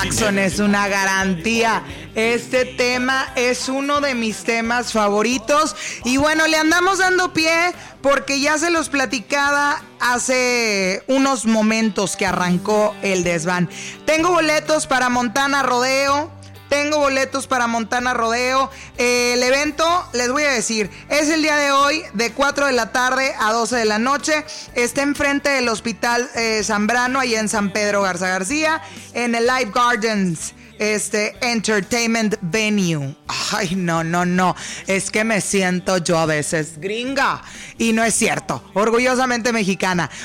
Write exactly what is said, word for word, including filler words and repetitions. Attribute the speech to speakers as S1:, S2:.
S1: Jackson es una garantía. Este tema es uno de mis temas favoritos. Y bueno, le andamos dando pie porque ya se los platicaba hace unos momentos que arrancó el desván. Tengo boletos para Montana Rodeo. Tengo boletos para Montana Rodeo. Eh, el evento, les voy a decir, es el día de hoy de cuatro de la tarde a doce de la noche. Está enfrente del Hospital eh, Zambrano, allá en San Pedro Garza García, en el Live Gardens este, Entertainment Venue. Ay, no, no, no. Es que me siento yo a veces gringa. Y no es cierto. Orgullosamente mexicana.